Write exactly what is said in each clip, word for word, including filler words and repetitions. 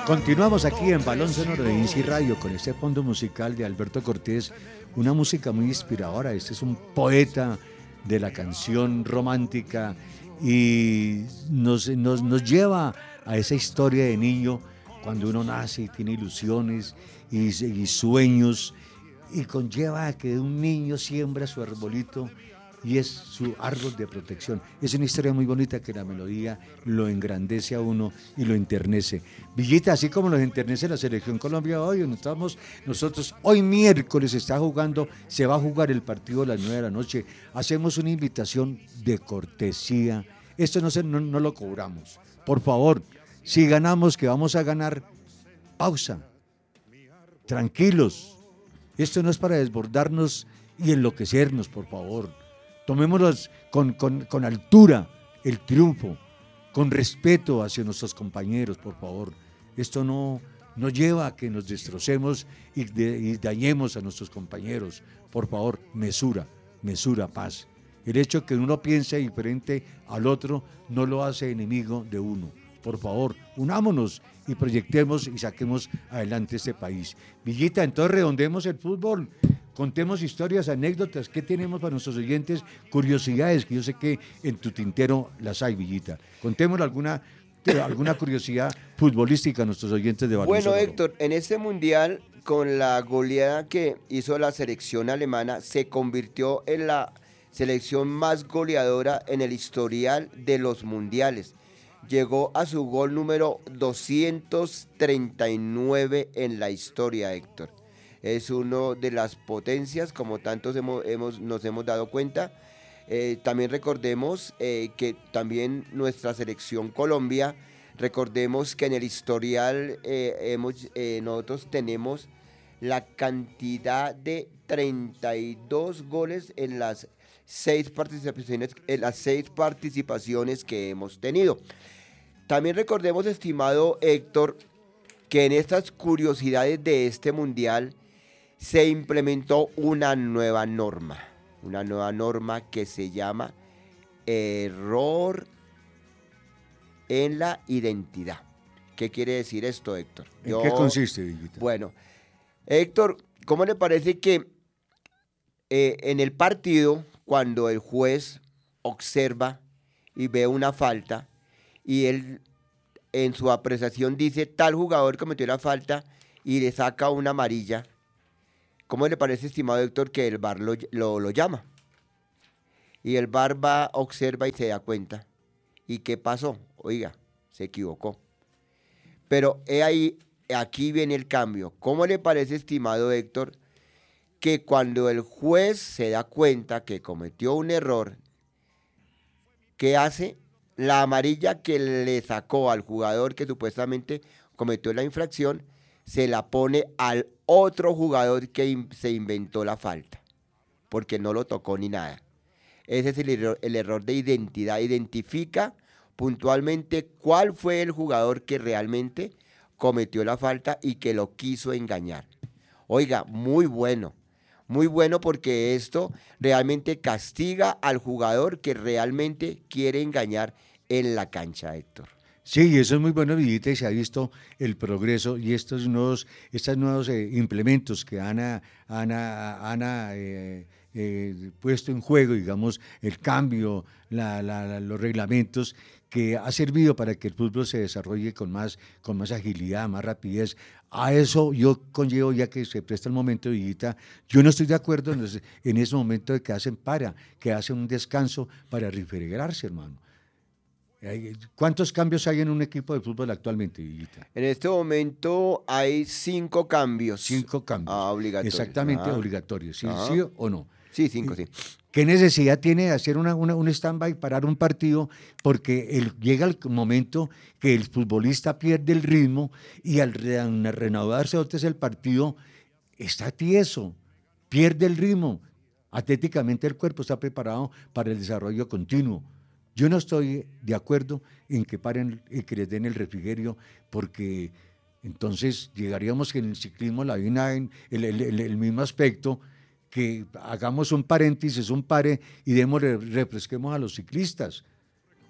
Continuamos aquí en Balón Sonoro de Inci Radio con este fondo musical de Alberto Cortés, una música muy inspiradora. Este es un poeta de la canción romántica y nos, nos, nos lleva a esa historia de niño cuando uno nace y tiene ilusiones y, y sueños, y conlleva a que un niño siembra su arbolito y es su árbol de protección. Es una historia muy bonita que la melodía lo engrandece a uno y lo enternece. Villita, así como nos enternece la Selección Colombia hoy, estamos nosotros, hoy miércoles está jugando, se va a jugar el partido a las nueve de la noche. Hacemos una invitación de cortesía. Esto no, se, no, no lo cobramos. Por favor, si ganamos, que vamos a ganar, pausa. Tranquilos. Esto no es para desbordarnos y enloquecernos, por favor. Tomémoslo con, con, con altura el triunfo, con respeto hacia nuestros compañeros, por favor. Esto no, no lleva a que nos destrocemos y, de, y dañemos a nuestros compañeros. Por favor, mesura, mesura, paz. El hecho de que uno piense diferente al otro no lo hace enemigo de uno. Por favor, unámonos y proyectemos y saquemos adelante este país. Villita, entonces redondemos el fútbol. Contemos historias, anécdotas, ¿qué tenemos para nuestros oyentes? Curiosidades, que yo sé que en tu tintero las hay, Villita. Contemos alguna, alguna curiosidad futbolística a nuestros oyentes de Balón Bueno, Sonoro. Héctor, en este mundial, con la goleada que hizo la selección alemana, se convirtió en la selección más goleadora en el historial de los mundiales. Llegó a su gol número doscientos treinta y nueve en la historia, Héctor. Es una de las potencias, como tantos hemos, hemos, nos hemos dado cuenta. Eh, también recordemos eh, que también nuestra selección Colombia, recordemos que en el historial eh, hemos, eh, nosotros tenemos la cantidad de treinta y dos goles en las seis participaciones, en las seis participaciones que hemos tenido. También recordemos, estimado Héctor, que en estas curiosidades de este mundial se implementó una nueva norma, una nueva norma que se llama error en la identidad. ¿Qué quiere decir esto, Héctor? ¿En Yo, qué consiste, Villita? Bueno, Héctor, ¿cómo le parece que eh, en el partido, cuando el juez observa y ve una falta y él en su apreciación dice tal jugador cometió la falta y le saca una amarilla, ¿cómo le parece, estimado Héctor, que el V A R lo, lo, lo llama? Y el V A R va, observa y se da cuenta. ¿Y qué pasó? Oiga, se equivocó. Pero he ahí, aquí viene el cambio. ¿Cómo le parece, estimado Héctor, que cuando el juez se da cuenta que cometió un error, ¿qué hace? La amarilla que le sacó al jugador que supuestamente cometió la infracción, se la pone al otro jugador que se inventó la falta, porque no lo tocó ni nada. Ese es el error, el error de identidad. Identifica puntualmente cuál fue el jugador que realmente cometió la falta y que lo quiso engañar. Oiga, muy bueno, muy bueno, porque esto realmente castiga al jugador que realmente quiere engañar en la cancha, Héctor. Sí, eso es muy bueno, Villita, y se ha visto el progreso y estos nuevos, estos nuevos eh, implementos que han, han, han eh, eh, puesto en juego, digamos, el cambio, la, la, la, los reglamentos, que ha servido para que el fútbol se desarrolle con más, con más agilidad, más rapidez. A eso yo conllevo, ya que se presta el momento, Villita, yo no estoy de acuerdo en, ese, en ese momento de que hacen para, que hacen un descanso para refrigerarse, hermano. ¿Cuántos cambios hay en un equipo de fútbol actualmente, Villita? En este momento hay cinco cambios. Cinco cambios. Ah, obligatorios. Exactamente, ah. obligatorios. ¿Sí, ah. ¿Sí o no? Sí, cinco, sí. ¿Qué necesidad tiene de hacer una, una, un stand-by, parar un partido? Porque el, llega el momento que el futbolista pierde el ritmo y al re, reanudarse otra vez el partido está tieso, pierde el ritmo. Atléticamente el cuerpo está preparado para el desarrollo continuo. Yo no estoy de acuerdo en que paren y que les den el refrigerio, porque entonces llegaríamos que en el ciclismo la vida en el, el, el, el mismo aspecto, que hagamos un paréntesis, un pare y demos, refresquemos a los ciclistas.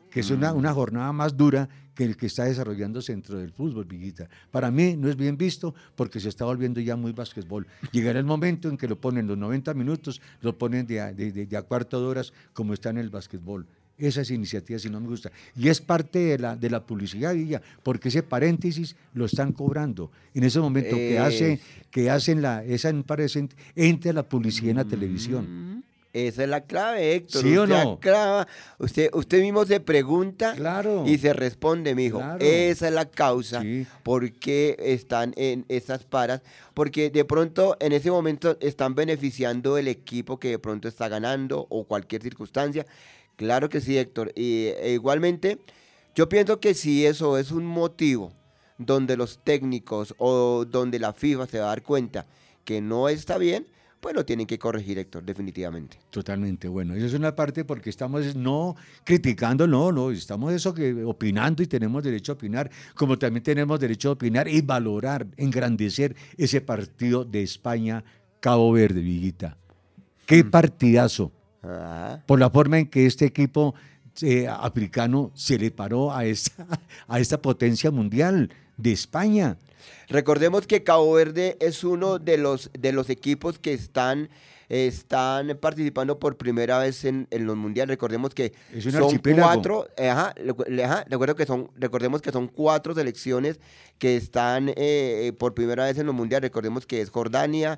que es una, una jornada más dura que el que está desarrollándose dentro del fútbol, Viguita. Para mí no es bien visto porque se está volviendo ya muy basquetbol. Llegará el momento en que lo ponen los noventa minutos, lo ponen de a, de, de, de a cuarto de horas como está en el basquetbol. Esas iniciativas sí no me gustan. Y es parte de la, de la publicidad, Villa, porque ese paréntesis lo están cobrando. En ese momento eh. que, hace, que hacen la, esa paréntesis, entra la publicidad en la televisión. Esa es la clave, Héctor. ¿Sí o usted no? Aclava, usted, usted mismo se pregunta claro. y se responde, mijo. Claro. Esa es la causa sí. por qué están en esas paras. Porque de pronto en ese momento están beneficiando el equipo que de pronto está ganando o cualquier circunstancia. Claro que sí, Héctor. Y e igualmente, yo pienso que si eso es un motivo donde los técnicos o donde la FIFA se va a dar cuenta que no está bien, pues lo tienen que corregir, Héctor, definitivamente. Totalmente, bueno, eso es una parte porque estamos no criticando, no, no, estamos eso que opinando y tenemos derecho a opinar, como también tenemos derecho a opinar y valorar, engrandecer ese partido de España-Cabo Verde, Viguita. ¡Qué mm. partidazo! Ah. Por la forma en que este equipo eh, africano se le paró a esta, a esta potencia mundial de España. Recordemos que Cabo Verde es uno de los, de los equipos que están, están participando por primera vez en, en los mundiales. Recordemos que es un son cuatro, ajá, ajá, recuerdo que son, recordemos que son cuatro selecciones que están eh, por primera vez en los mundiales. Recordemos que es Jordania,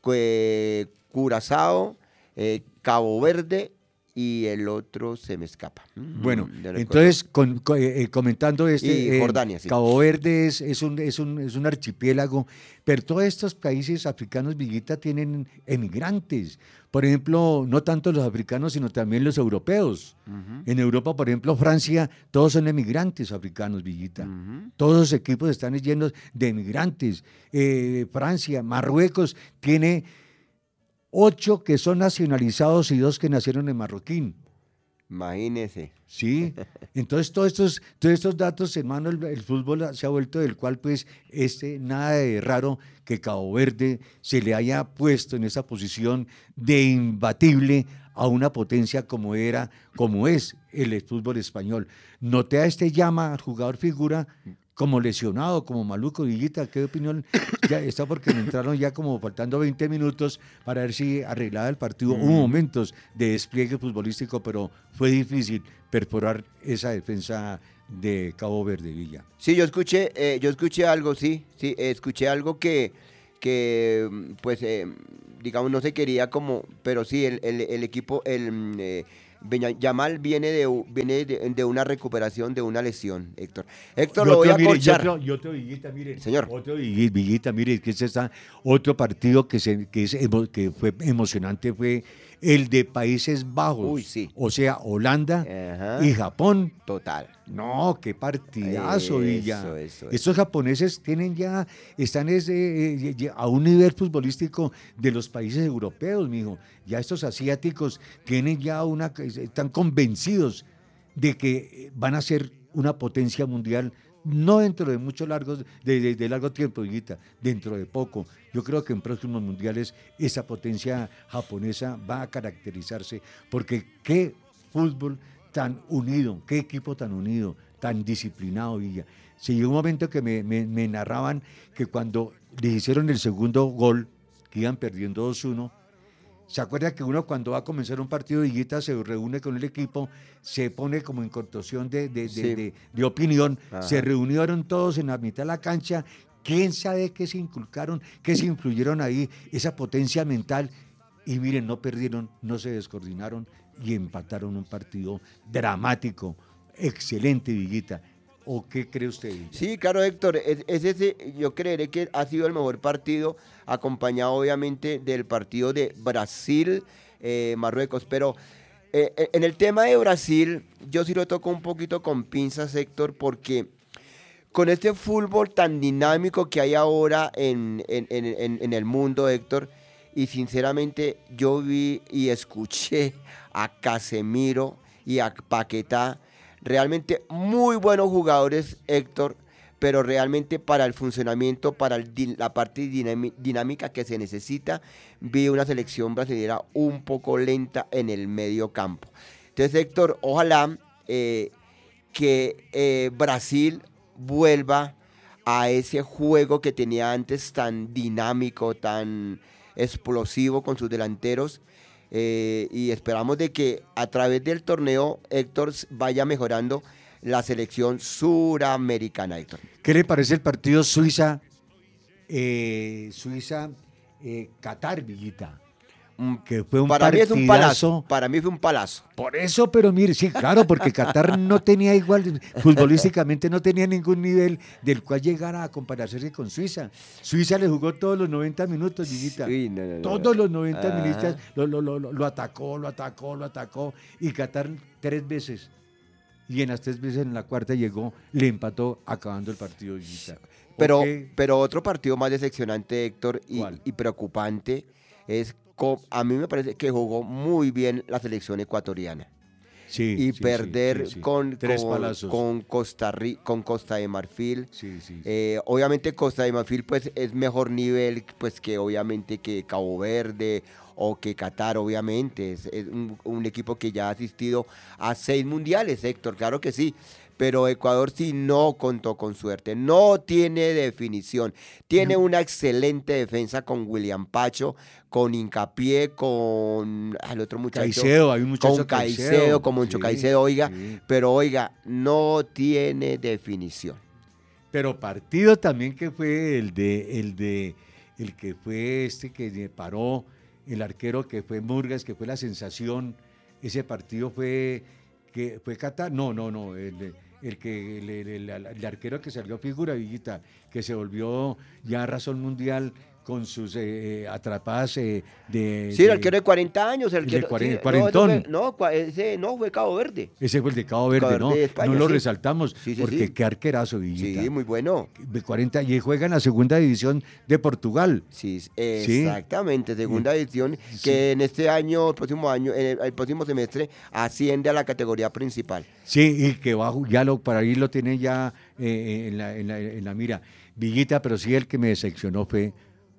eh, Curazao, eh, Cabo Verde y el otro se me escapa. Bueno, entonces con, con, eh, comentando este, y Jordania, eh, sí. Cabo Verde es, es, un, es, un, es un archipiélago, pero todos estos países africanos, Viguita, tienen emigrantes. Por ejemplo, no tanto los africanos, sino también los europeos. Uh-huh. En Europa, por ejemplo, Francia, todos son emigrantes africanos, Viguita. Uh-huh. Todos los equipos están llenos de emigrantes. Eh, Francia, Marruecos, tiene ocho que son nacionalizados y dos que nacieron en Marroquín. Imagínese. Sí, entonces todos estos, todos estos datos, hermano, el, el fútbol se ha vuelto del cual, pues, este, nada de raro que Cabo Verde se le haya puesto en esa posición de imbatible a una potencia como era, como es el fútbol español. Noté a este Llama, jugador figura, como lesionado, como maluco. Viguita, ¿qué opinión? Ya está porque me entraron ya como faltando veinte minutos para ver si arreglaba el partido. Mm. Hubo momentos de despliegue futbolístico, pero fue difícil perforar esa defensa de Cabo Verde, Villa. Sí, yo escuché, eh, yo escuché algo, sí, sí, eh, escuché algo que, que pues, eh, digamos, no se quería como, pero sí, el, el, el equipo, el... Eh, Yamal viene de viene de, de una recuperación de una lesión, Héctor. Héctor, yo lo voy a acorchar. Yo, yo te Viguita, mire. Señor. Otro Viguita, mire, que ese está otro partido que se que, es, que fue emocionante fue el de Países Bajos. Uy, sí. O sea, Holanda Ajá. y Japón. Total. No, qué partidazo, eso, Villa. Eso, eso. Estos japoneses tienen ya, están ese, eh, a un nivel futbolístico de los países europeos, mijo. Ya estos asiáticos tienen ya una, están convencidos de que van a ser una potencia mundial, no dentro de mucho largo, de, de, de largo tiempo, Villita, dentro de poco. Yo creo que en próximos mundiales esa potencia japonesa va a caracterizarse, porque qué fútbol tan unido, qué equipo tan unido, tan disciplinado, Villa. Sí, llegó un momento que me, me, me narraban que cuando le hicieron el segundo gol, que iban perdiendo dos uno, ¿se acuerda que uno cuando va a comenzar un partido de Villita se reúne con el equipo, se pone como en contorsión de, de, sí. de, de, de opinión? Ajá. Se reunieron todos en la mitad de la cancha, quién sabe qué se inculcaron, qué se influyeron ahí, esa potencia mental, y miren, no perdieron, no se descoordinaron y empataron un partido dramático, excelente, Villita. ¿O qué cree usted, Villa? Sí, claro, Héctor, es, es ese, yo creeré que ha sido el mejor partido, acompañado obviamente del partido de Brasil, eh, Marruecos, pero eh, en el tema de Brasil, yo sí lo toco un poquito con pinzas, Héctor, porque con este fútbol tan dinámico que hay ahora en, en, en, en el mundo, Héctor, y sinceramente yo vi y escuché a Casemiro y a Paquetá, realmente muy buenos jugadores, Héctor, pero realmente para el funcionamiento, para el, la parte dinámica que se necesita, vi una selección brasileña un poco lenta en el medio campo. Entonces, Héctor, ojalá eh, que eh, Brasil vuelva a ese juego que tenía antes tan dinámico, tan explosivo con sus delanteros. Eh, y esperamos de que a través del torneo, Héctor, vaya mejorando la selección suramericana, Héctor. ¿Qué le parece el partido Suiza, eh, Suiza, eh, Qatar, Villita? Que fue un para mí es un palazo, partidazo. para mí fue un palazo. Por eso, pero mire, sí, claro, porque Qatar no tenía igual, futbolísticamente no tenía ningún nivel del cual llegara a compararse con Suiza. Suiza le jugó todos los noventa minutos, Villita. Sí, no, no, no. Todos los noventa Ajá. minutos lo, lo, lo, lo atacó, lo atacó, lo atacó. Y Qatar tres veces. Y en las tres veces, en la cuarta llegó, le empató, acabando el partido, Villita. Pero, Okay. pero otro partido más decepcionante, Héctor, y, ¿Cuál? y preocupante, es co- a mí me parece que jugó muy bien la selección ecuatoriana. Sí, Y sí, perder sí, sí, sí. Con, Tres con, palazos. con Costa Ri- con Costa de Marfil. Sí, sí, sí. Eh, obviamente Costa de Marfil pues es mejor nivel pues que obviamente que Cabo Verde o que Qatar, obviamente. Es, es un, un equipo que ya ha asistido a seis mundiales, Héctor, claro que sí. Pero Ecuador sí no contó con suerte, no tiene definición. Tiene una excelente defensa con William Pacho, con Hincapié, con al otro muchacho. Caicedo, hay un muchacho con Caicedo, Caicedo, con Moncho sí, Caicedo, oiga. sí. Pero oiga, no tiene definición. Pero partido también que fue el de, el de, el que fue este que paró, el arquero que fue Murgas, que fue la sensación. Ese partido fue, que fue Qatar, no, no, no, el, el que el, el, el, el arquero que salió figura, Villita, que se volvió ya razón mundial con sus eh, atrapadas eh, de... Sí, el de- arquero de cuarenta años. El el de arquero, cuaren- sí, cuarentón. No, ese fue, no, cua- ese no, fue Cabo Verde. Ese fue el de Cabo Verde, Cabo ¿no? Verde de España, no lo sí. resaltamos, Sí, sí, porque sí. qué arquerazo, Villita. Sí, muy bueno. De cuarenta y juega en la segunda división de Portugal. Sí, Sí. exactamente, segunda edición, Sí. que en este año, el próximo año, en el, el próximo semestre, asciende a la categoría principal. Sí, y que va, ya lo, para ahí lo tiene ya eh, en, la, en, la, en la mira. Villita, pero sí el que me decepcionó fue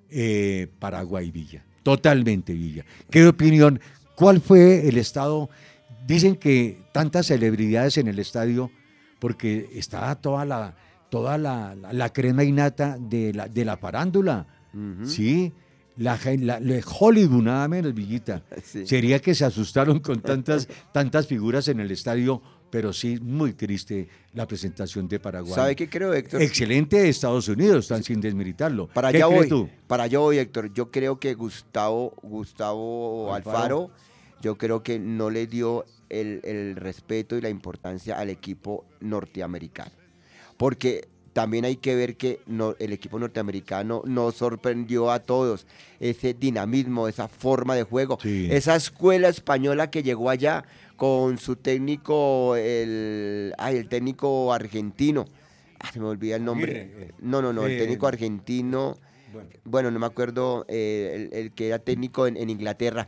eh, Paraguay, Villa. Totalmente, Villa. ¿Qué opinión? ¿Cuál fue el estado? Dicen que tantas celebridades en el estadio, porque estaba toda la, toda la, la, la crema innata de la, de la farándula. Ujú. Sí, la, la, la Hollywood, nada menos, Villita. Sí. Sería que se asustaron con tantas, tantas figuras en el estadio, pero sí, muy triste la presentación de Paraguay. ¿Sabe qué creo, Héctor? Excelente de Estados Unidos, tan sin desmeritarlo. Para ¿Qué allá crees voy, tú? para allá voy, Héctor. Yo creo que Gustavo, Gustavo Alfaro. Alfaro, yo creo que no le dio el, el respeto y la importancia al equipo norteamericano. Porque también hay que ver que no, el equipo norteamericano nos sorprendió a todos. Ese dinamismo, esa forma de juego, Sí. esa escuela española que llegó allá con su técnico, el, ay, el técnico argentino. Ah, se me olvida el nombre. Aguirre, eh. No, no, no, el Eh, técnico argentino. Bueno, Bueno, no me acuerdo, eh, el, el que era técnico en, en Inglaterra.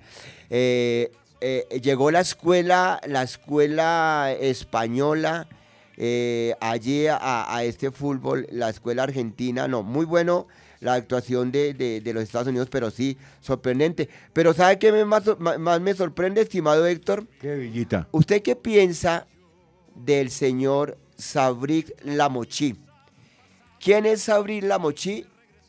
Eh, eh, llegó la escuela, la escuela española, eh, allí a, a este fútbol, la escuela argentina, no, muy bueno la actuación de, de- de los Estados Unidos, pero sí, sorprendente. Pero ¿sabe qué me más, más- más me sorprende, estimado Héctor? qué Villita. ¿Usted qué piensa del señor Sabrik Lamochi? ¿Quién es Sabrik Lamochi?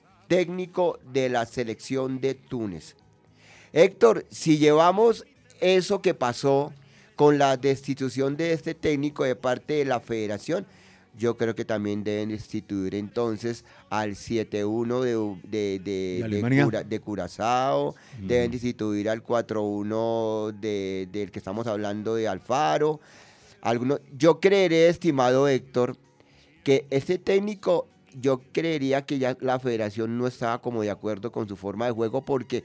Técnico de la selección de Túnez. Héctor, si llevamos eso que pasó con la destitución de este técnico de parte de la federación, yo creo que también deben destituir entonces al siete uno de, de, de, ¿De de, Alemania? Cura- de Curazao, Mm. deben destituir al cuatro uno de, del que estamos hablando de Alfaro. Algunos, yo creeré, estimado Héctor, que este técnico, yo creería que ya la federación no estaba como de acuerdo con su forma de juego porque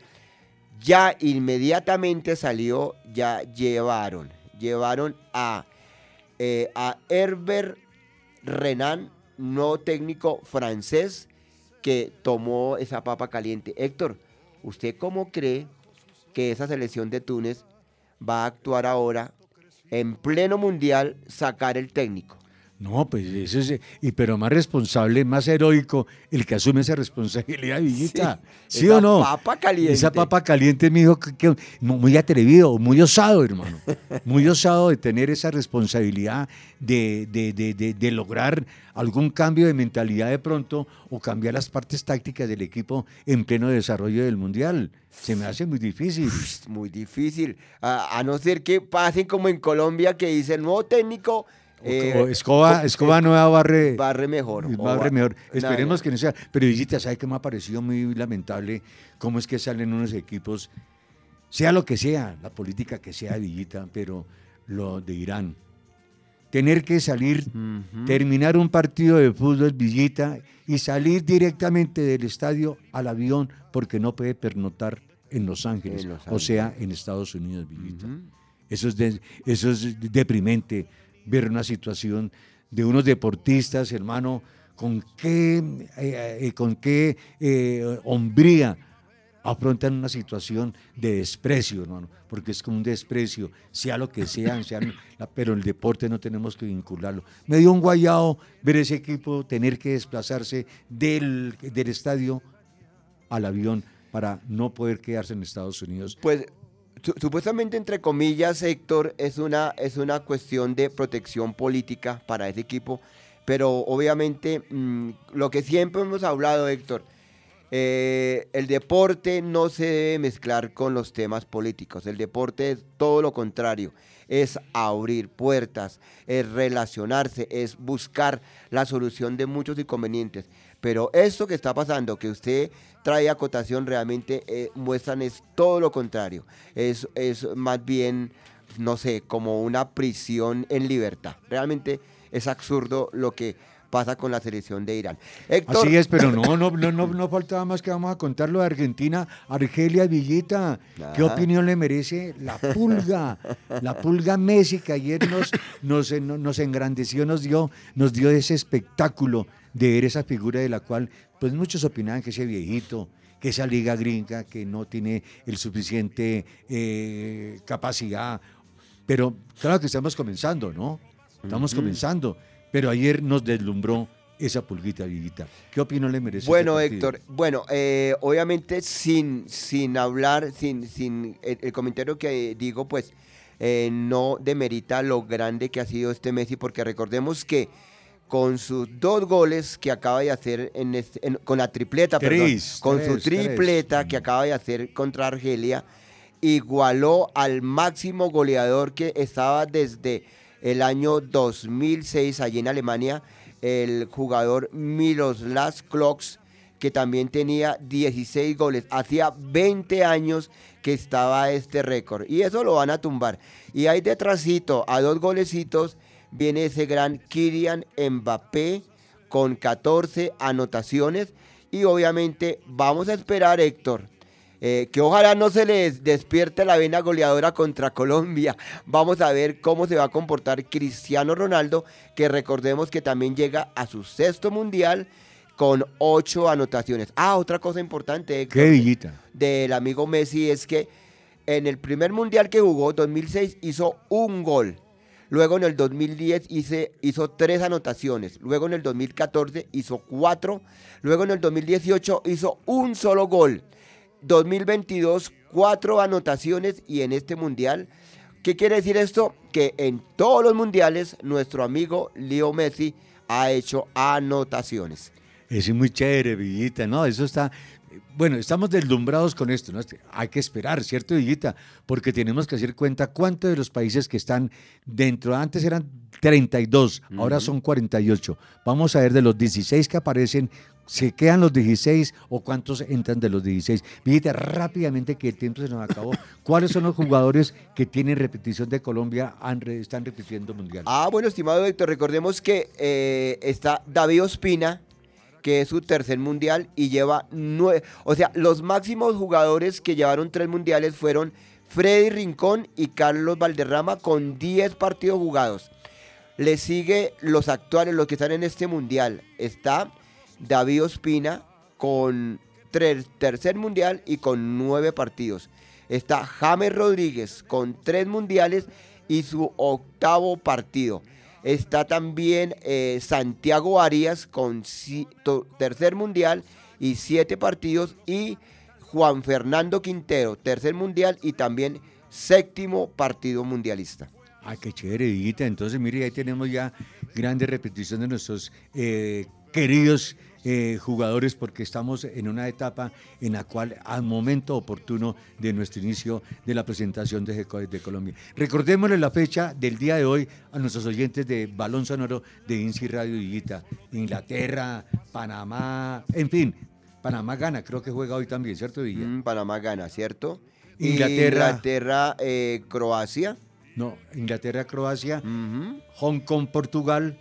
ya inmediatamente salió, ya llevaron, llevaron a, eh, a Herbert Renan, nuevo técnico francés que tomó esa papa caliente. Héctor, ¿usted cómo cree que esa selección de Túnez va a actuar ahora en pleno mundial, sacar el técnico? No, pues eso es, y pero más responsable, más heroico, el que asume esa responsabilidad, Villita. ¿Sí, ¿Sí o no? Papa caliente. Esa papa caliente, mi hijo, que, que, muy atrevido, muy osado, hermano. Muy osado de tener esa responsabilidad de, de, de, de, de lograr algún cambio de mentalidad de pronto o cambiar las partes tácticas del equipo en pleno desarrollo del Mundial. Se me hace muy difícil. Uf, muy difícil. A, a no ser que pasen como en Colombia, que dice el nuevo técnico. Eh, o escoba, escoba nueva barre, barre mejor. Barre mejor. Esperemos que no sea. Pero Villita, ¿sabe qué me ha parecido muy lamentable? Cómo es que salen unos equipos, sea lo que sea, la política que sea, Villita, pero lo de Irán. Tener que salir, uh-huh. terminar un partido de fútbol, Villita, y salir directamente del estadio al avión porque no puede pernoctar en Los Ángeles, en Los Ángeles. O sea, en Estados Unidos, Villita. Uh-huh. Eso es de, eso es deprimente. Ver una situación de unos deportistas, hermano, con qué, eh, eh, con qué eh, hombría afrontan una situación de desprecio, hermano, porque es como un desprecio, sea lo que sean, sean, pero el deporte no tenemos que vincularlo. Me dio un guayao ver ese equipo tener que desplazarse del, del estadio al avión para no poder quedarse en Estados Unidos. Pues supuestamente, entre comillas, Héctor, es una, es una cuestión de protección política para ese equipo, pero obviamente mmm, lo que siempre hemos hablado, Héctor, eh, el deporte no se debe mezclar con los temas políticos. El deporte es todo lo contrario, es abrir puertas, es relacionarse, es buscar la solución de muchos inconvenientes. Pero esto que está pasando, que usted trae acotación, realmente eh, muestran es todo lo contrario. Es, es más bien, no sé, como una prisión en libertad. Realmente es absurdo lo que pasa con la selección de Irán. Héctor... Así es, pero no, no, no, no, no faltaba más que vamos a contar lo de Argentina, Argelia, Villita. ¿Qué Ajá. opinión le merece la pulga? La pulga Messi, que ayer nos, nos, nos engrandeció, nos dio, nos dio ese espectáculo de ver esa figura de la cual pues muchos opinaban que ese viejito, que esa liga gringa que no tiene el suficiente eh, capacidad, pero claro que estamos comenzando, ¿no? Estamos uh-huh. comenzando, pero ayer nos deslumbró esa pulguita, Villita. ¿Qué opinión le merece? Bueno, Héctor, bueno, eh, obviamente sin, sin hablar, sin, sin el, el comentario que digo, pues eh, no demerita lo grande que ha sido este Messi, porque recordemos que con sus dos goles que acaba de hacer, en este, en, con la tripleta, tres, perdón, con tres, su tripleta tres. que acaba de hacer contra Argelia, igualó al máximo goleador que estaba desde el año dos mil seis allí en Alemania, el jugador Miroslav Klose, que también tenía dieciséis goles. Hacía veinte años que estaba este récord, y eso lo van a tumbar. Y ahí detrásito, a dos golecitos, viene ese gran Kylian Mbappé con catorce anotaciones, y obviamente vamos a esperar, Héctor, eh, que ojalá no se les despierte la vena goleadora contra Colombia. Vamos a ver cómo se va a comportar Cristiano Ronaldo, que recordemos que también llega a su sexto mundial con ocho anotaciones. Ah, otra cosa importante, Héctor, ¿qué, Villita? Del amigo Messi es que en el primer mundial que jugó, dos mil seis, hizo un gol. Luego en el dos mil diez hice, hizo tres anotaciones. Luego en el dos mil catorce hizo cuatro. Luego en el dos mil dieciocho hizo un solo gol. dos mil veintidós, cuatro anotaciones. Y en este mundial, ¿qué quiere decir esto? Que en todos los mundiales nuestro amigo Leo Messi ha hecho anotaciones. Eso es muy chévere, Villita, ¿no? Eso está... Bueno, estamos deslumbrados con esto, ¿no? Hay que esperar, ¿cierto, Villita? Porque tenemos que hacer cuenta cuántos de los países que están dentro, antes eran treinta y dos, uh-huh. ahora son cuarenta y ocho. Vamos a ver de los dieciséis que aparecen, ¿se quedan los dieciséis o cuántos entran de los dieciséis? Villita, rápidamente que el tiempo se nos acabó, ¿cuáles son los jugadores que tienen repetición de Colombia, han, están repitiendo mundial? Ah, bueno, estimado Héctor, recordemos que eh, está David Ospina, que es su tercer mundial y lleva nueve, o sea, los máximos jugadores que llevaron tres mundiales fueron Freddy Rincón y Carlos Valderrama con diez partidos jugados. Le sigue los actuales, los que están en este mundial. Está David Ospina con tres, tercer mundial y con nueve partidos. Está James Rodríguez con tres mundiales y su octavo partido. Está también eh, Santiago Arias con si, to, tercer mundial y siete partidos, y Juan Fernando Quintero, tercer mundial y también séptimo partido mundialista. Ah, qué chévere, Higuita. Entonces, mire, ahí tenemos ya grandes repeticiones de nuestros eh, queridos eh, jugadores, porque estamos en una etapa en la cual, al momento oportuno de nuestro inicio de la presentación de, de Colombia. Recordémosle la fecha del día de hoy a nuestros oyentes de Balón Sonoro de INSI Radio, Higuita. Inglaterra, Panamá, en fin, Panamá gana, creo que juega hoy también, ¿cierto, Villa? Mm, Panamá gana, ¿cierto? Inglaterra. Inglaterra, eh, Croacia. No, Inglaterra, Croacia, Uh-huh. Hong Kong, Portugal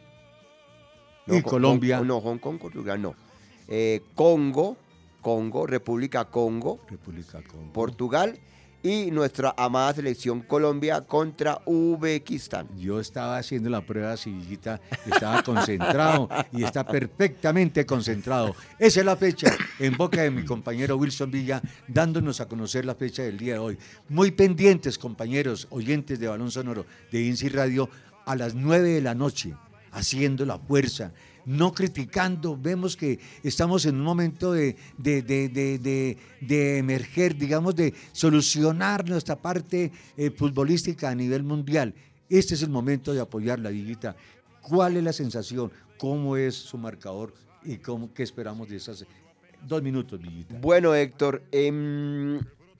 No, y Hong- Colombia. Hong- no, Hong Kong, Portugal, no. Eh, Congo, Congo, República Congo, República Congo. Portugal, y nuestra amada selección Colombia contra Uzbekistán. Yo estaba haciendo la prueba, Sillita, estaba concentrado y está perfectamente concentrado. Esa es la fecha, en boca de mi compañero Wilson Villa, dándonos a conocer la fecha del día de hoy. Muy pendientes, compañeros, oyentes de Balón Sonoro de INSI Radio, a las nueve de la noche, haciendo la fuerza, no criticando. Vemos que estamos en un momento de, de, de, de, de, de emerger, digamos, de solucionar nuestra parte eh, futbolística a nivel mundial. Este es el momento de apoyar la Villita. ¿Cuál es la sensación? ¿Cómo es su marcador? ¿Y cómo, qué esperamos de esas dos minutos, Villita? Bueno, Héctor, eh,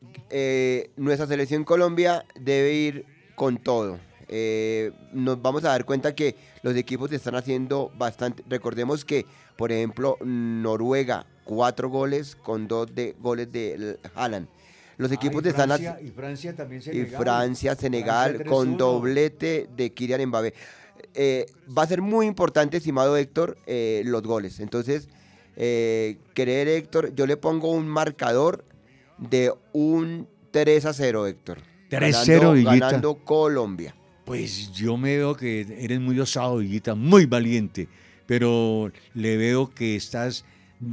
eh, nuestra selección Colombia debe ir con todo. Eh, nos vamos a dar cuenta que los equipos están haciendo bastante. Recordemos que, por ejemplo, Noruega, cuatro goles con dos de, goles de Haaland. Los Ah, equipos y están Francia, haciendo. y Francia también Y Senegal. Francia, Senegal, Francia con tres uno. doblete de Kylian Mbappé. Eh, va a ser muy importante, estimado Héctor, eh, los goles. Entonces, eh, querer, Héctor, yo le pongo un marcador de un tres a cero, Héctor. tres cero, ganando, Villita. ganando Colombia. Pues yo me veo que eres muy osado, Villita, muy valiente, pero le veo que estás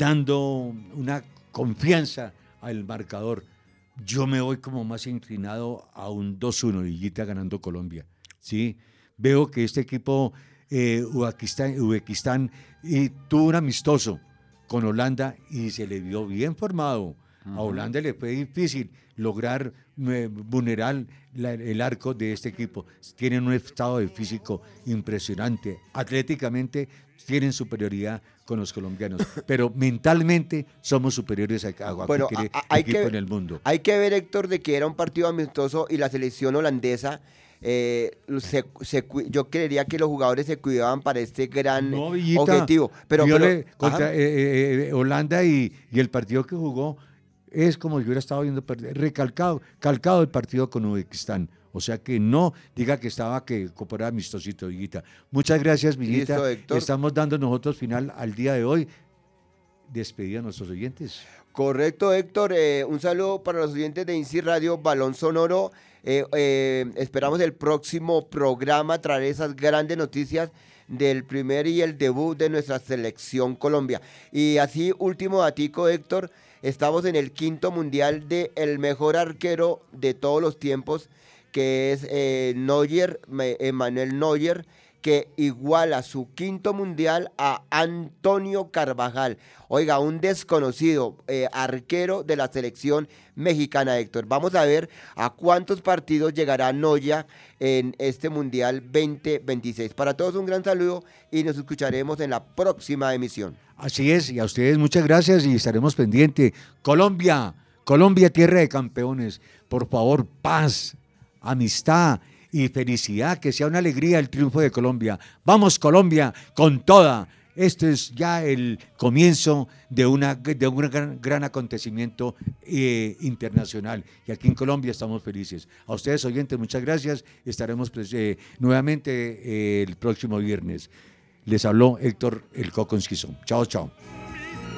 dando una confianza al marcador. Yo me voy como más inclinado a un dos uno, Villita, ganando Colombia. ¿Sí? Veo que este equipo, eh, Uzbekistán, Uzbekistán y tuvo un amistoso con Holanda y se le vio bien formado. A Holanda le fue difícil lograr eh, vulnerar la, el arco de este equipo. Tienen un estado de físico impresionante. Atléticamente tienen superioridad con los colombianos, pero mentalmente somos superiores a, a Bueno, cualquier a- a- hay equipo que- en el mundo. Hay que ver, Héctor, de que era un partido amistoso y la selección holandesa, eh, se- se cu- yo creería que los jugadores se cuidaban para este gran No, Villita, objetivo. Pero, yo pero- le- contra ajá. eh, eh, eh, Holanda y, y el partido que jugó es como yo hubiera estado viendo, per- recalcado, calcado el partido con Uzbekistán. O sea que no diga que estaba que fuera amistosito, Villita. Muchas gracias, Villita. Listo, Héctor. Estamos dando nosotros final al día de hoy. Despedida a nuestros oyentes. Correcto, Héctor. Eh, un saludo para los oyentes de INSI Radio Balón Sonoro. Eh, eh, esperamos el próximo programa traer esas grandes noticias del primer y el debut de nuestra selección Colombia. Y así, último datico, Héctor, estamos en el quinto mundial de el mejor arquero de todos los tiempos, que es eh, Neuer, Me- Emmanuel Neuer, que iguala su quinto mundial a Antonio Carvajal. Oiga, un desconocido eh, arquero de la selección mexicana, Héctor. Vamos a ver a cuántos partidos llegará Neuer en este mundial veinte veintiséis. Para todos un gran saludo y nos escucharemos en la próxima emisión. Así es, y a ustedes muchas gracias y estaremos pendientes. Colombia, Colombia, tierra de campeones. Por favor, paz, amistad y felicidad, que sea una alegría el triunfo de Colombia. Vamos, Colombia, con toda. Este es ya el comienzo de, una, de un gran, gran acontecimiento eh, internacional. Y aquí en Colombia estamos felices. A ustedes, oyentes, muchas gracias. Estaremos pues, eh, nuevamente eh, el próximo viernes. Les habló Héctor El Coco Esquizón. Chao, chao.